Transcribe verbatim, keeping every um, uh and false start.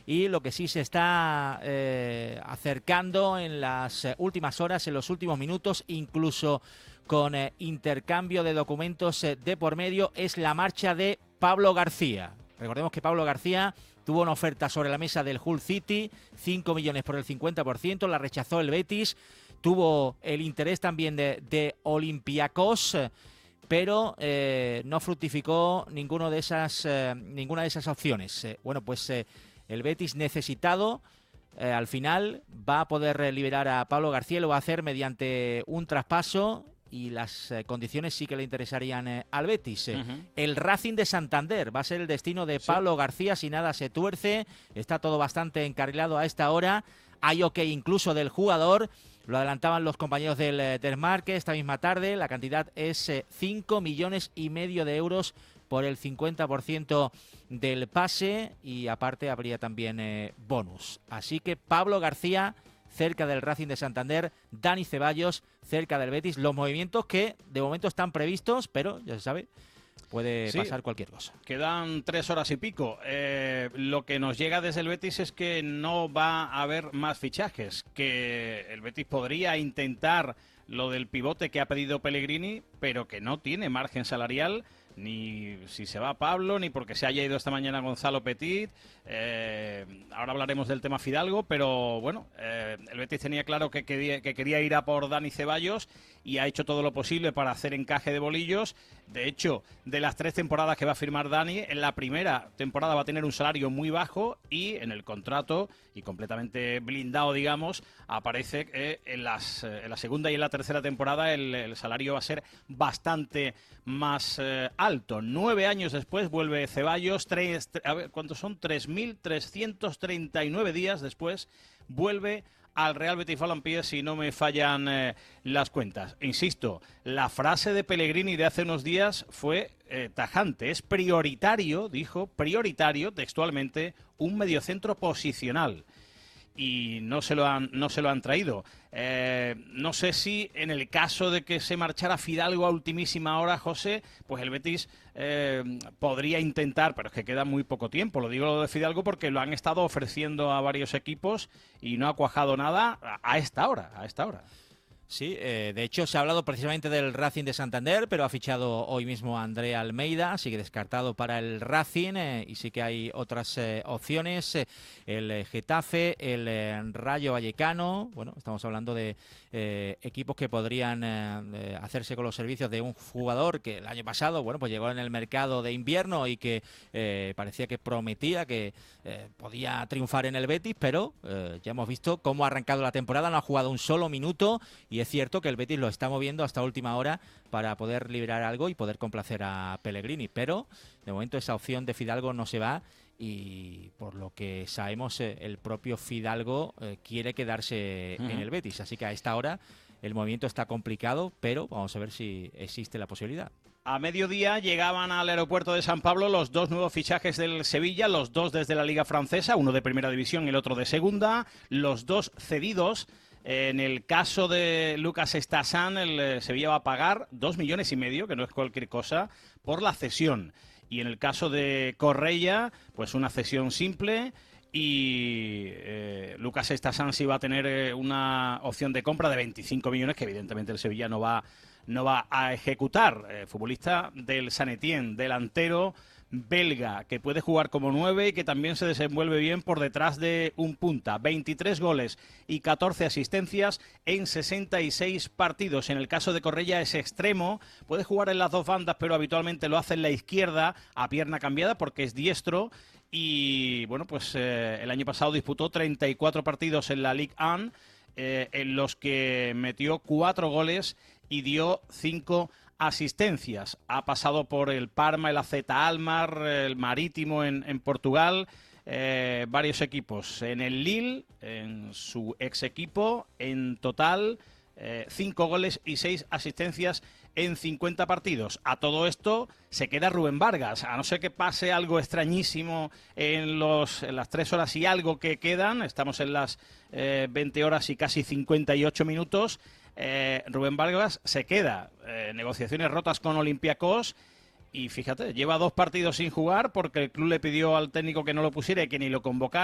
y lo que sí se está eh, acercando en las eh, últimas horas, en los últimos minutos, incluso con eh, intercambio de documentos eh, de por medio, es la marcha de Pablo García. Recordemos que Pablo García tuvo una oferta sobre la mesa del Hull City, cinco millones por el cincuenta por ciento, la rechazó el Betis, tuvo el interés también de, de Olympiacos, pero eh, no fructificó ninguno de esas, eh, ninguna de esas opciones. Eh, bueno, pues eh, el Betis necesitado, eh, al final va a poder liberar a Pablo García, lo va a hacer mediante un traspaso y las eh, condiciones sí que le interesarían eh, al Betis. Eh. Uh-huh. El Racing de Santander va a ser el destino de sí. Pablo García, si nada se tuerce, está todo bastante encarrilado a esta hora, hay ok incluso del jugador. Lo adelantaban los compañeros del, del Marque esta misma tarde. La cantidad es eh, cinco millones y medio de euros por el cincuenta por ciento del pase y aparte habría también eh, bonus. Así que Pablo García cerca del Racing de Santander, Dani Ceballos cerca del Betis. Los movimientos que de momento están previstos, pero ya se sabe, puede sí, pasar cualquier cosa. Quedan tres horas y pico. Eh, lo que nos llega desde el Betis es que no va a haber más fichajes, que el Betis podría intentar lo del pivote que ha pedido Pellegrini, pero que no tiene margen salarial, ni si se va Pablo, ni porque se haya ido esta mañana Gonzalo Petit. Eh, ahora hablaremos del tema Fidalgo, pero bueno, eh, el Betis tenía claro que quería, que quería ir a por Dani Ceballos y ha hecho todo lo posible para hacer encaje de bolillos. De hecho, de las tres temporadas que va a firmar Dani, en la primera temporada va a tener un salario muy bajo y en el contrato, y completamente blindado, digamos, aparece que en, las, en la segunda y en la tercera temporada el, el salario va a ser bastante más eh, alto. Nueve años después vuelve Ceballos, tres, a ver, ¿cuántos son? tres mil trescientos treinta y nueve días después vuelve al Real Betis Balompié, si no me fallan eh, las cuentas. Insisto, la frase de Pellegrini de hace unos días fue eh, tajante. Es prioritario, dijo, prioritario, textualmente, un mediocentro posicional. Y no se lo han, no se lo han traído. Eh, no sé si en el caso de que se marchara Fidalgo a ultimísima hora, José, pues el Betis eh, podría intentar, pero es que queda muy poco tiempo. Lo digo lo de Fidalgo porque lo han estado ofreciendo a varios equipos y no ha cuajado nada a, a esta hora, a esta hora. Sí, eh, de hecho se ha hablado precisamente del Racing de Santander, pero ha fichado hoy mismo a André Almeida, sigue descartado para el Racing eh, y sí que hay otras eh, opciones, eh, el eh, Getafe, el eh, Rayo Vallecano, bueno, estamos hablando de eh, equipos que podrían eh, hacerse con los servicios de un jugador que el año pasado, bueno, pues llegó en el mercado de invierno y que eh, parecía que prometía que eh, podía triunfar en el Betis, pero eh, ya hemos visto cómo ha arrancado la temporada, no ha jugado un solo minuto. Y es cierto que el Betis lo está moviendo hasta última hora para poder liberar algo y poder complacer a Pellegrini. Pero de momento esa opción de Fidalgo no se va y por lo que sabemos eh, el propio Fidalgo eh, quiere quedarse uh-huh. en el Betis. Así que a esta hora el movimiento está complicado, pero vamos a ver si existe la posibilidad. A mediodía llegaban al aeropuerto de San Pablo los dos nuevos fichajes del Sevilla, los dos desde la Liga Francesa, uno de Primera División y el otro de Segunda, los dos cedidos. En el caso de Lucas Estasan, el Sevilla va a pagar dos millones y medio, que no es cualquier cosa, por la cesión. Y en el caso de Correia, pues una cesión simple. Y eh, Lucas Estasan sí va a tener eh, una opción de compra de veinticinco millones, que evidentemente el Sevilla no va, no va a ejecutar. Eh, futbolista del Saint Etienne, delantero belga, que puede jugar como nueve y que también se desenvuelve bien por detrás de un punta. veintitrés goles y catorce asistencias en sesenta y seis partidos. En el caso de Correia es extremo, puede jugar en las dos bandas, pero habitualmente lo hace en la izquierda a pierna cambiada porque es diestro. Y bueno, pues eh, el año pasado disputó treinta y cuatro partidos en la Ligue uno, eh, en los que metió cuatro goles y dio cinco asistencias. Ha pasado por el Parma, el A Z Almar, el Marítimo en, en Portugal, eh, varios equipos. En el Lille, en su ex equipo, en total eh, cinco goles y seis asistencias en cincuenta partidos. A todo esto se queda Rubén Vargas, a no ser que pase algo extrañísimo en, los, en las tres horas y algo que quedan, estamos en las eh, veinte horas y casi cincuenta y ocho minutos, eh, Rubén Vargas se queda, eh, negociaciones rotas con Olympiacos, y fíjate, lleva dos partidos sin jugar porque el club le pidió al técnico que no lo pusiera y que ni lo convocara.